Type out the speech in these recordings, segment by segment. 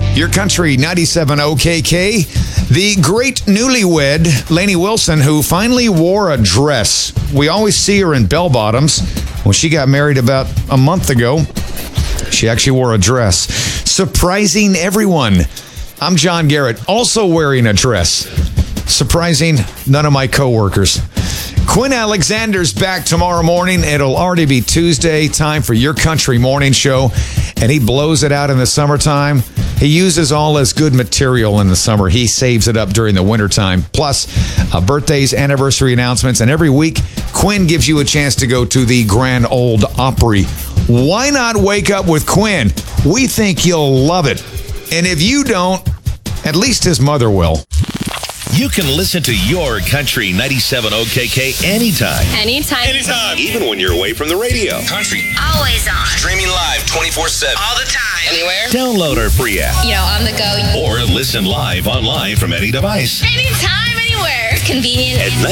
Your Country 97 OKK. The great newlywed, Lainey Wilson, who finally wore a dress. We always see her in bell bottoms. When she got married about a month ago, she actually wore a dress, surprising everyone. I'm John Garrett, also wearing a dress, surprising none of my coworkers. Quinn Alexander's back tomorrow morning. It'll already be Tuesday, time for Your Country Morning Show, and he blows it out in the summertime. He uses all his good material in the summer. He saves it up during the wintertime. Plus, birthdays, anniversary announcements, and every week, Quinn gives you a chance to go to the Grand Ole Opry. Why not wake up with Quinn? We think you'll love it. And if you don't, at least his mother will. You can listen to Your Country 97 OKK anytime. Anytime. Even when you're away from the radio. Country. Always on. Streaming live 24/7. All the time. Anywhere. Download our free app. On the go. Or listen live online from any device. Anytime, anywhere. Convenient. At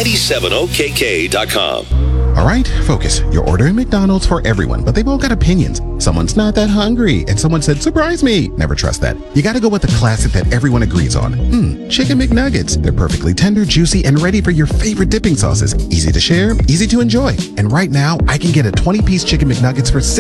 97okk.com. All right, focus. You're ordering McDonald's for everyone, but they've all got opinions. Someone's not that hungry, and someone said, surprise me. Never trust that. You gotta go with the classic that everyone agrees on. Chicken McNuggets. They're perfectly tender, juicy, and ready for your favorite dipping sauces. Easy to share, easy to enjoy. And right now, I can get a 20-piece Chicken McNuggets for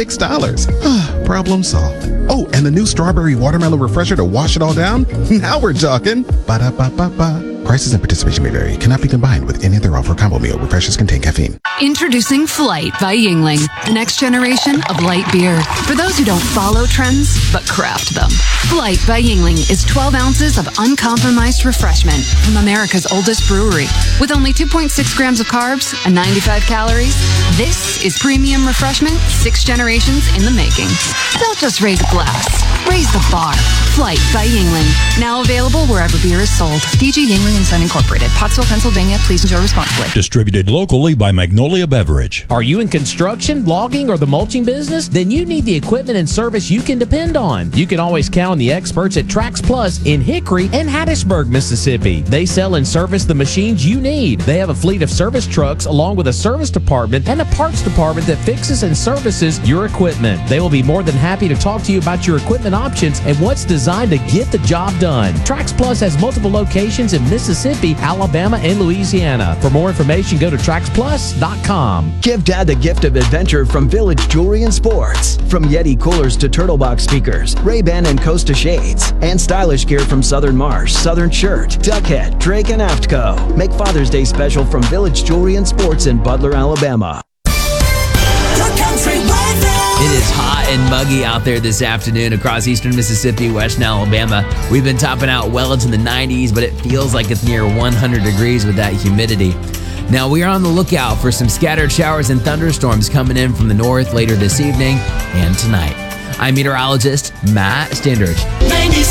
$6. Problem solved. Oh, and the new strawberry watermelon refresher to wash it all down? Now we're talking. Ba-da-ba-ba-ba. Prices and participation may vary. Cannot be combined with any other offer or combo meal. Refreshers contain caffeine. Introducing Flight by Yuengling, the next generation of light beer. For those who don't follow trends, but craft them. Flight by Yuengling is 12 ounces of uncompromised refreshment from America's oldest brewery. With only 2.6 grams of carbs and 95 calories, this is premium refreshment 6 generations in the making. Don't just raise a glass, raise the bar. Flight by Yuengling, now available wherever beer is sold. DG Yuengling & Son Incorporated, Pottsville, Pennsylvania. Please enjoy responsibly. Distributed locally by Magnolia Beverage. Are you in construction, logging, or the mulching business? Then you need the equipment and service you can depend on. You can always count on the experts at Trax Plus in Hickory and Hattiesburg, Mississippi. They sell and service the machines you need. They have a fleet of service trucks along with a service department and a parts department that fixes and services your equipment. They will be more than happy to talk to you about your equipment options and what's designed to get the job done. Trax Plus has multiple locations in Mississippi, Alabama, and Louisiana. For more information, go to TraxPlus.com. Give Dad the gift of adventure from Village Jewelry and Sports. From Yeti coolers to Turtlebox speakers, Ray-Ban and Costa shades, and stylish gear from Southern Marsh, Southern Shirt, Duckhead, Drake, and Aftco. Make Father's Day special from Village Jewelry and Sports in Butler, Alabama. It is hot and muggy out there this afternoon across eastern Mississippi, western Alabama. We've been topping out well into the 90s, but it feels like it's near 100 degrees with that humidity. Now, we are on the lookout for some scattered showers and thunderstorms coming in from the north later this evening and tonight. I'm meteorologist Matt Standridge.